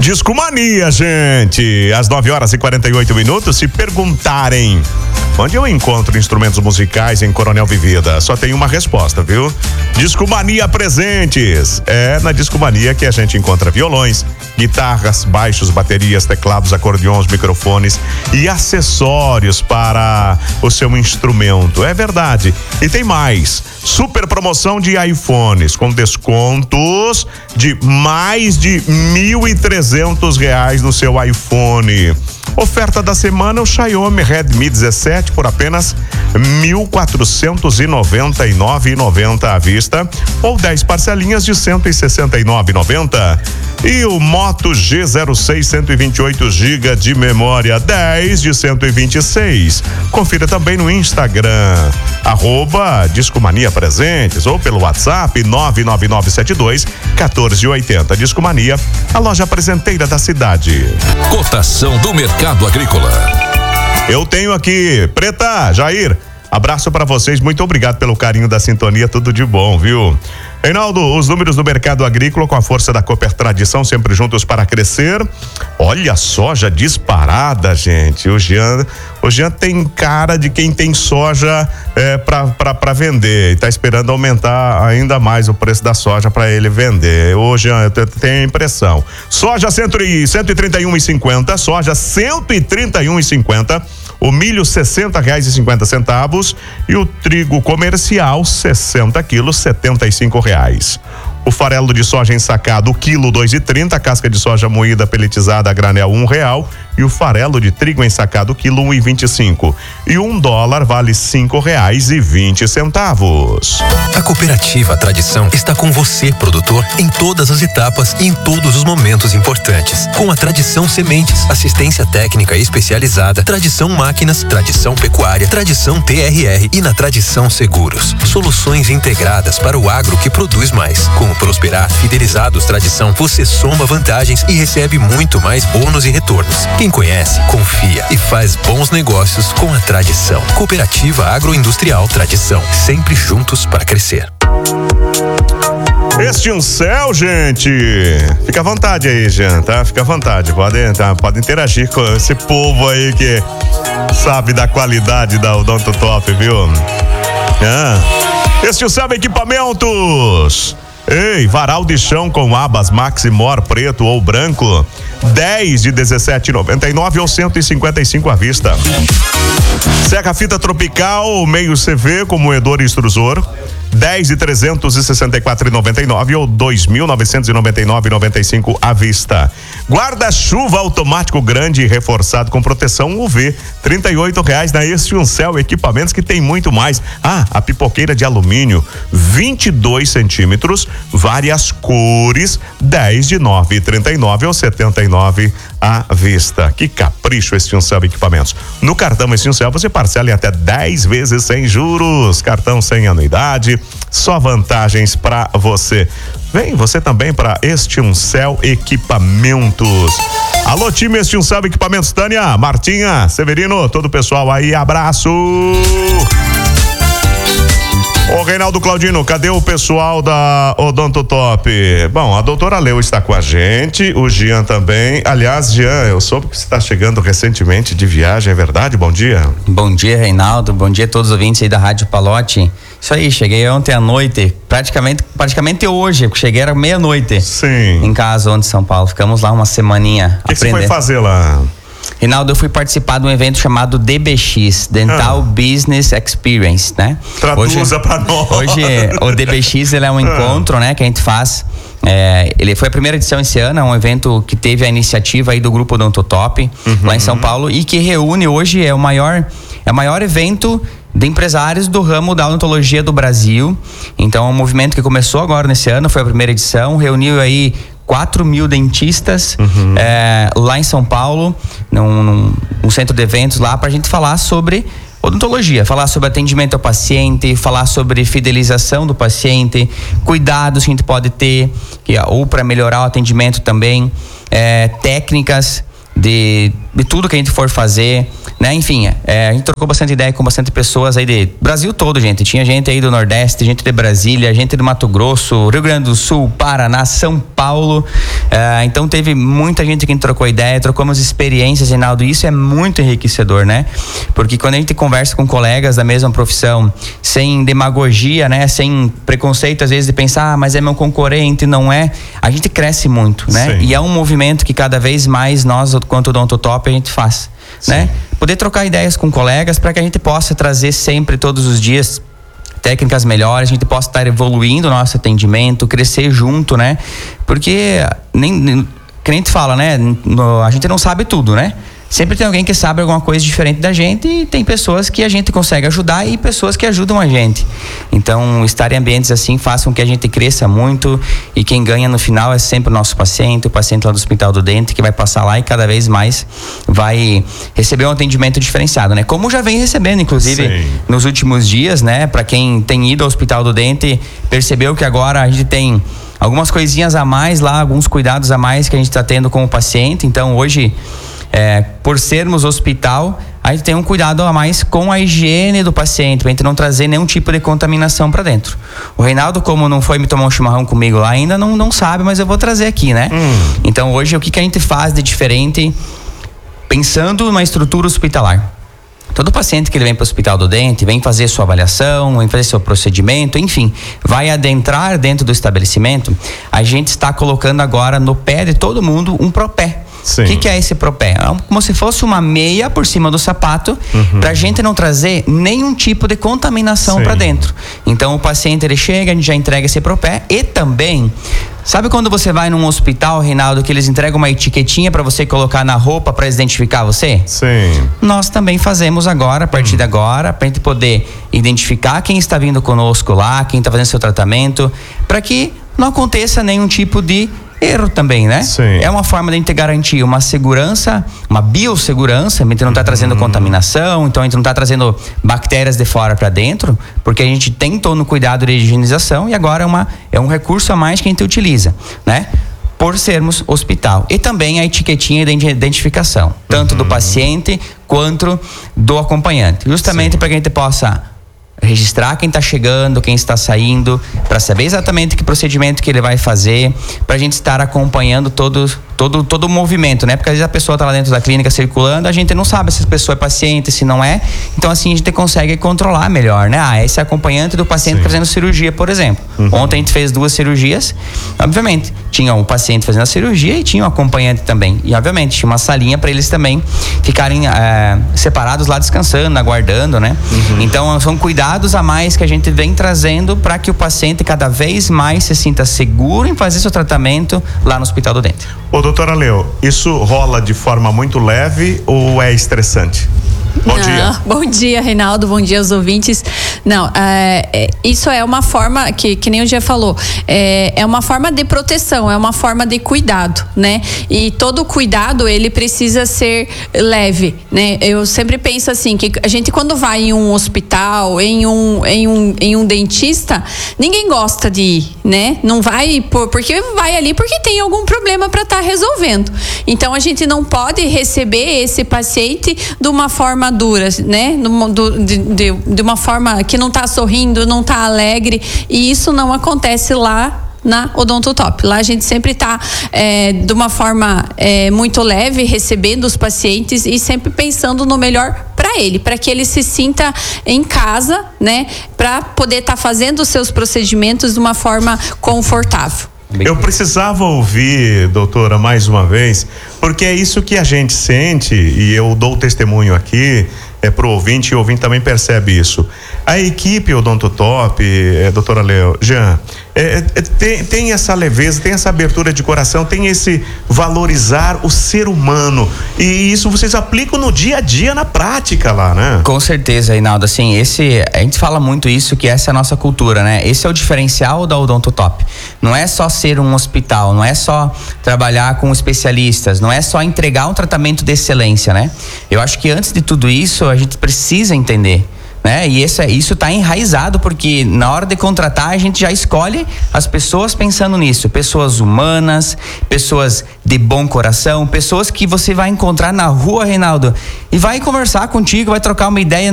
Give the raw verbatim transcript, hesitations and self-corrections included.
Discomania, gente. Às nove horas e quarenta e oito minutos, se perguntarem onde eu encontro instrumentos musicais em Coronel Vivida, só tem uma resposta, viu? Discomania Presentes. É na Discomania que a gente encontra violões, guitarras, baixos, baterias, teclados, acordeões, microfones e acessórios para o seu instrumento. É verdade. E tem mais. Super promoção de iPhones com descontos de mais de mil e trezentos reais no seu iPhone. Oferta da semana, o Xiaomi Redmi dezessete por apenas mil quatrocentos e noventa e nove reais e noventa centavos à vista ou dez parcelinhas de cento e sessenta e nove reais e noventa centavos. E o Moto G zero seis cento e vinte e oito gigas de memória, dez de cento e vinte e seis. Confira também no Instagram, arroba Discomania Presentes, ou pelo WhatsApp nove nove nove sete dois um quatro oito zero. Discomania, a loja presenteira da cidade. Cotação do mercado agrícola. Eu tenho aqui, Preta, Jair, abraço para vocês, muito obrigado pelo carinho da sintonia, tudo de bom, viu? Reinaldo, os números do mercado agrícola com a força da Cooper Tradição, sempre juntos para crescer. Olha, soja disparada, gente. O Jean, o Jean tem cara de quem tem soja é, para vender e tá esperando aumentar ainda mais o preço da soja para ele vender. O Jean tem a impressão. Soja cento e trinta e um reais e cinquenta, soja cento e trinta e um reais e cinquenta. O milho sessenta reais e cinquenta centavos e o trigo comercial sessenta quilos, setenta e cinco reais. O farelo de soja ensacado, o quilo dois e trinta, a casca de soja moída peletizada a granel um real e o farelo de trigo ensacado, quilo um e vinte e cinco. E um dólar vale cinco reais e vinte centavos. A Cooperativa Tradição está com você, produtor, em todas as etapas e em todos os momentos importantes. Com a Tradição Sementes, assistência técnica especializada, Tradição Máquinas, Tradição Pecuária, Tradição T R R e na Tradição Seguros. Soluções integradas para o agro que produz mais. Com o Prosperar Fidelizados Tradição, você soma vantagens e recebe muito mais bônus e retornos. Quem conhece, confia e faz bons negócios com a Tradição. Cooperativa Agroindustrial Tradição, sempre juntos para crescer. Este um céu, gente. Fica à vontade aí, Jean, tá? Fica à vontade, pode, tá? Pode interagir com esse povo aí que sabe da qualidade da Odonto Top, viu? Ah. Este um céu Equipamentos. Ei, varal de chão com abas Maximor preto ou branco, dez de dezessete reais e noventa e nove centavos ou cento e cinquenta e cinco à vista. Serra fita tropical meio C V com moedor e extrusor, dez de trezentos e sessenta e quatro reais e noventa e nove centavos ou dois mil novecentos e noventa e nove reais e noventa e cinco centavos à vista. Guarda-chuva automático grande e reforçado com proteção U V, trinta e oito reais na Este um Céu Equipamentos, que tem muito mais. Ah, a pipoqueira de alumínio, vinte e dois centímetros, várias cores, dez de nove reais e trinta e nove centavos ou setenta e nove reais à vista. Que capricho Este um Céu Equipamentos. No cartão Este um Céu você parcela em até dez vezes sem juros, cartão sem anuidade, só vantagens para você. Vem você também para Este um Céu Equipamentos. Alô, time Este um Céu Equipamentos, Tânia, Martinha, Severino, todo o pessoal aí, abraço. Ô, Reinaldo Claudino, cadê o pessoal da Odonto Top? Bom, a doutora Leu está com a gente, o Jean também. Aliás, Jean, eu soube que você está chegando recentemente de viagem, é verdade? Bom dia. Bom dia, Reinaldo. Bom dia a todos os ouvintes aí da Rádio Palote. Isso aí, cheguei ontem à noite, praticamente, praticamente hoje, cheguei era meia-noite. Sim. Em casa, ontem em São Paulo. Ficamos lá uma semaninha. O que, que você foi fazer lá? Reinaldo, eu fui participar de um evento chamado D B X, Dental ah. Business Experience, né? Traduza pra nós. Hoje, o D B X, ele é um encontro, ah. né, que a gente faz. É, ele foi a primeira edição esse ano, é um evento que teve a iniciativa aí do grupo Odonto Top, uhum. lá em São Paulo, e que reúne hoje, é o maior, é o maior evento de empresários do ramo da odontologia do Brasil. Então, é um movimento que começou agora nesse ano, foi a primeira edição, reuniu aí quatro mil dentistas uhum. é, lá em São Paulo, num, num, num centro de eventos lá, pra gente falar sobre odontologia, falar sobre atendimento ao paciente, falar sobre fidelização do paciente, cuidados que a gente pode ter, que, ou para melhorar o atendimento também, é, técnicas de de tudo que a gente for fazer, né? Enfim, é, a gente trocou bastante ideia com bastante pessoas aí de Brasil todo, gente. Tinha gente aí do Nordeste, gente de Brasília, gente do Mato Grosso, Rio Grande do Sul, Paraná, São Paulo. É, então teve muita gente que a gente trocou ideia, trocamos experiências, Reinaldo, e isso é muito enriquecedor, né? Porque quando a gente conversa com colegas da mesma profissão, sem demagogia, né? Sem preconceito, às vezes, de pensar, ah, mas é meu concorrente, não é? A gente cresce muito, né? Sim. E é um movimento que cada vez mais nós, quanto Odontotop, a gente faz, Sim. né? Poder trocar ideias com colegas para que a gente possa trazer sempre, todos os dias, técnicas melhores, a gente possa estar evoluindo o nosso atendimento, crescer junto, né? Porque, nem, nem que nem a gente fala, né? No, a gente não sabe tudo, né? Sempre tem alguém que sabe alguma coisa diferente da gente e tem pessoas que a gente consegue ajudar e pessoas que ajudam a gente. Então, estar em ambientes assim faz com que a gente cresça muito e quem ganha no final é sempre o nosso paciente, o paciente lá do Hospital do Dente, que vai passar lá e cada vez mais vai receber um atendimento diferenciado, né? Como já vem recebendo, inclusive, Sim. nos últimos dias, né? Para quem tem ido ao Hospital do Dente, percebeu que agora a gente tem algumas coisinhas a mais lá, alguns cuidados a mais que a gente está tendo com o paciente. Então, hoje, É, por sermos hospital, a gente tem um cuidado a mais com a higiene do paciente, pra gente não trazer nenhum tipo de contaminação para dentro. O Reinaldo, como não foi me tomar um chimarrão comigo lá ainda, não, não sabe, mas eu vou trazer aqui, né? Hum. Então hoje o que, que a gente faz de diferente, pensando numa estrutura hospitalar? Todo paciente que ele vem para o Hospital do Dente, vem fazer sua avaliação, vem fazer seu procedimento, enfim, vai adentrar dentro do estabelecimento, a gente está colocando agora no pé de todo mundo um propé. O que, que é esse propé? É como se fosse uma meia por cima do sapato, uhum. pra gente não trazer nenhum tipo de contaminação para dentro. Então o paciente ele chega, a gente já entrega esse propé e também, sabe quando você vai num hospital, Reinaldo, que eles entregam uma etiquetinha para você colocar na roupa para identificar você? Sim. Nós também fazemos agora, a partir uhum. de agora, pra gente poder identificar quem está vindo conosco lá, quem está fazendo seu tratamento, para que não aconteça nenhum tipo de erro também, né? Sim. É uma forma de a gente garantir uma segurança, uma biossegurança, a gente não está trazendo uhum. contaminação, então a gente não está trazendo bactérias de fora para dentro, porque a gente tem todo o cuidado de higienização e agora é, uma, é um recurso a mais que a gente utiliza, né? Por sermos hospital. E também a etiquetinha de identificação, tanto uhum. do paciente quanto do acompanhante, justamente para que a gente possa registrar quem está chegando, quem está saindo, para saber exatamente que procedimento que ele vai fazer, para a gente estar acompanhando todo, todo, todo o movimento, né? Porque às vezes a pessoa está lá dentro da clínica circulando, a gente não sabe se a pessoa é paciente, se não é. Então assim a gente consegue controlar melhor, né? Ah, esse é acompanhante do paciente Sim. fazendo cirurgia, por exemplo. Uhum. Ontem a gente fez duas cirurgias, obviamente tinha um paciente fazendo a cirurgia e tinha um acompanhante também. E obviamente tinha uma salinha para eles também ficarem é, separados lá descansando, aguardando, né? Uhum. Então são cuidados a mais que a gente vem trazendo para que o paciente cada vez mais se sinta seguro em fazer seu tratamento lá no Hospital do Dente. Ô, doutora Leo, isso rola de forma muito leve ou é estressante? Bom Não, dia. Bom dia, Reinaldo. Bom dia aos ouvintes. Não, é, é, isso é uma forma, que, que nem o Gia falou, é, é uma forma de proteção, é uma forma de cuidado, né? E todo cuidado, ele precisa ser leve, né? Eu sempre penso assim, que a gente quando vai em um hospital, em um, em um, em um dentista, ninguém gosta de ir, né? Não vai por, porque vai ali porque tem algum problema para estar tá resolvendo. Então a gente não pode receber esse paciente de uma forma dura, né? De, de, de uma forma que não tá sorrindo, não tá alegre, e isso não acontece lá na Odontotop. Lá a gente sempre tá é, de uma forma é, muito leve, recebendo os pacientes e sempre pensando no melhor para ele, para que ele se sinta em casa, né? Para poder estar tá fazendo os seus procedimentos de uma forma confortável. Eu precisava ouvir, doutora, mais uma vez, porque é isso que a gente sente, e eu dou testemunho aqui, é pro ouvinte, e o ouvinte também percebe isso. A equipe Odontotop, é, doutora Leo, Jean, é, é, tem, tem essa leveza, tem essa abertura de coração, tem esse valorizar o ser humano, e isso vocês aplicam no dia a dia, na prática lá, né? Com certeza, Reinaldo, assim, esse, a gente fala muito isso, que essa é a nossa cultura, né? Esse é o diferencial da Odontotop. Não é só ser um hospital, não é só trabalhar com especialistas, não é só entregar um tratamento de excelência, né? Eu acho que antes de tudo isso, a gente precisa entender, né? E esse, isso está enraizado, porque na hora de contratar a gente já escolhe as pessoas pensando nisso, pessoas humanas, pessoas de bom coração, pessoas que você vai encontrar na rua, Reinaldo, e vai conversar contigo, vai trocar uma ideia